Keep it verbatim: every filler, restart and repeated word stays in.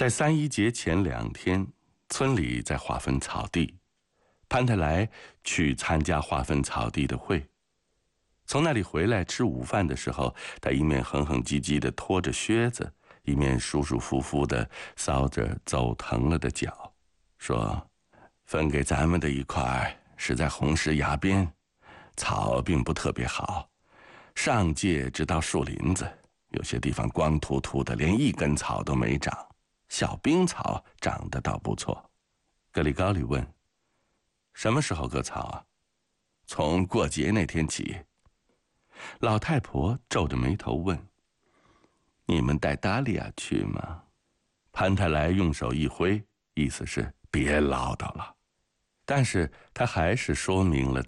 在三一节前两天，村里在划分草地，潘太来去参加划分草地的会。从那里回来吃午饭的时候，他一面哼哼唧唧地拖着靴子，一面舒舒服服地搔着走疼了的脚，说：“分给咱们的一块是在红石崖边，草并不特别好，上界直到树林子，有些地方光秃秃的，连一根草都没长。小冰草长得倒不错。”格里高里问：“什么时候割草啊？”“从过节那天起。”老太婆皱着眉头问：“你们带达利亚去吗？”潘太来用手一挥，意思是别唠叨了，但是他还是说明了